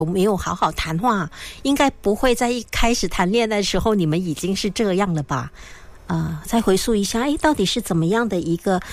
没有好好谈话，应该不会在一开始谈恋爱的时候你们已经是这样了吧？再回溯一下，到底是怎么样的一个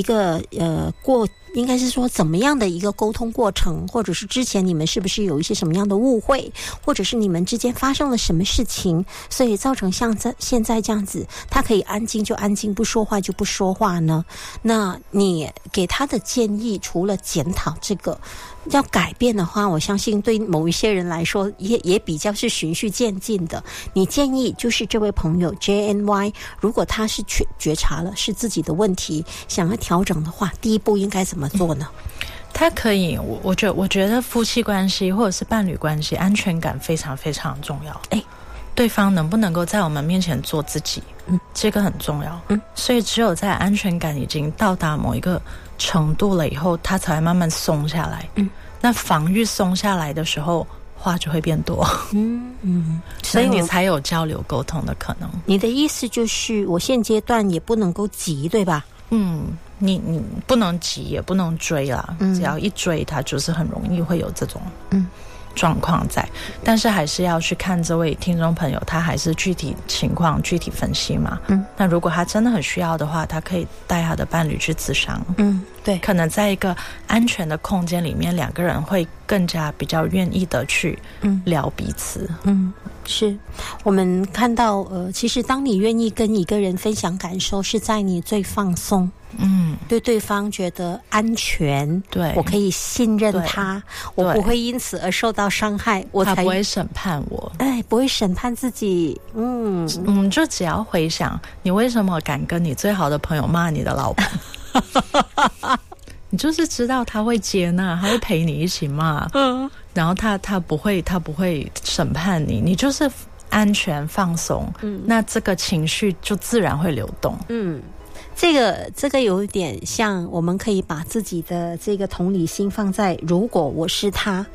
应该是说怎么样的一个沟通过程，或者是之前你们是不是有一些什么样的误会，或者是你们之间发生了什么事情，所以造成像现在这样子，他可以安静就安静，不说话就不说话呢？那你给他的建议，除了检讨这个要改变的话，我相信对某一些人来说也比较是循序渐进的。你建议就是这位朋友 JNY， 如果他是觉察了是自己的问题，想要调整的话，第一步应该怎么做呢？ 他可以，我觉得夫妻关系或者是伴侣关系，安全感非常非常重要。对方能不能够在我们面前做自己，这个很重要。所以只有在安全感已经到达某一个程度了以后，他才会慢慢松下来。那防御松下来的时候，话就会变多。所以你才有交流沟通的可能。 你的意思就是我现阶段也不能够急，对吧？ 你不能急也不能追啦，只要一追他就是很容易会有这种状况在。但是还是要去看这位听众朋友他还是具体情况具体分析嘛。那如果他真的很需要的话，他可以带他的伴侣去咨商。对，可能在一个安全的空间里面，两个人会更加比较愿意的去聊彼此。 是我们看到其实当你愿意跟一个人分享感受，是在你最放松，对对方觉得安全，对，我可以信任他，我不会因此而受到伤害， 他不会审判我， 不会审判自己。 就只要回想你为什么敢跟你最好的朋友骂你的老婆你就是知道他会接纳，他会陪你一起骂，然后他不会审判你，你就是安全放松，那这个情绪就自然会流动。这个有点像，我们可以把自己的这个同理心放在如果我是他，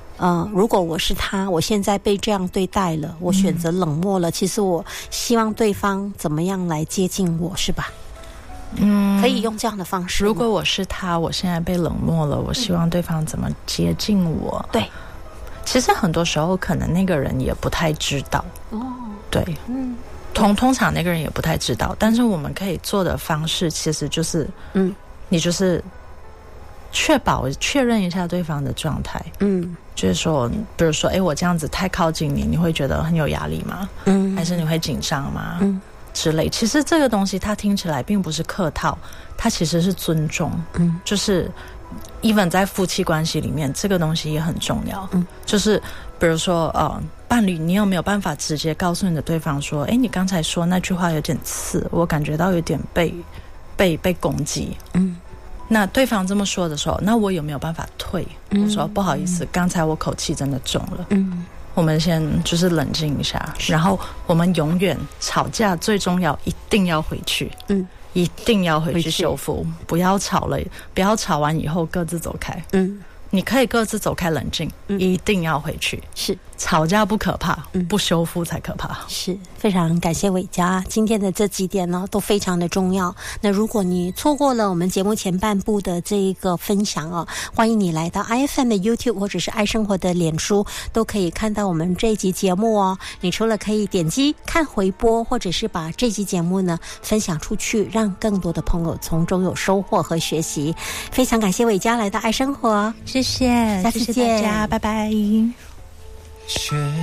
我现在被这样对待了，我选择冷漠了，其实我希望对方怎么样来接近我，是吧？可以用这样的方式。如果我是他，我现在被冷漠了，我希望对方怎么接近我。对，其实很多时候可能那个人也不太知道。对，通常那个人也不太知道，但是我们可以做的方式其实就是你就是确认一下对方的状态。就是说比如说我这样子太靠近你，你会觉得很有压力吗？还是你会紧张吗？之类。其实这个东西它听起来并不是客套，它其实是尊重。就是 even 在夫妻关系里面，这个东西也很重要。就是比如说伴侣，你有没有办法直接告诉你的对方说，你刚才说那句话有点刺，我感觉到有点被攻击。那对方这么说的时候，那我有没有办法退？我说不好意思，刚才我口气真的重了。我们先就是冷静一下，然后我们永远吵架最重要一定要回去，一定要回去修复，不要吵了，不要吵完以后各自走开。你可以各自走开冷静，一定要回去。是，吵架不可怕，不修复才可怕。是，非常感谢伟嘉今天的这几点呢都非常的重要。那如果你错过了我们节目前半部的这一个分享欢迎你来到 IFM 的 YouTube 或者是爱生活的脸书，都可以看到我们这一集节目你除了可以点击看回播，或者是把这集节目呢分享出去，让更多的朋友从中有收获和学习。非常感谢伟嘉来到爱生活，谢谢，下次见，谢谢大家，拜拜。